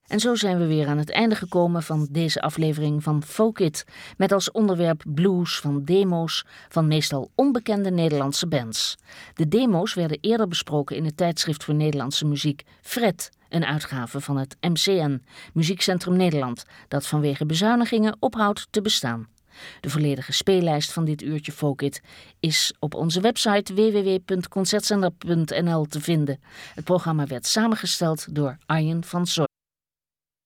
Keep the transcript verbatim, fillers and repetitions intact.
En zo zijn we weer aan het einde gekomen van deze aflevering van Folk It, met als onderwerp blues van demo's van meestal onbekende Nederlandse bands. De demo's werden eerder besproken in het tijdschrift voor Nederlandse muziek Fred, een uitgave van het M C N, Muziekcentrum Nederland, dat vanwege bezuinigingen ophoudt te bestaan. De volledige speellijst van dit uurtje Folk It is op onze website w w w punt concertzender punt n l te vinden. Het programma werd samengesteld door Arjen van Zoy.